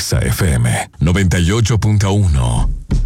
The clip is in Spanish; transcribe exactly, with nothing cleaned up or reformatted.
Exa F M noventa y ocho punto uno.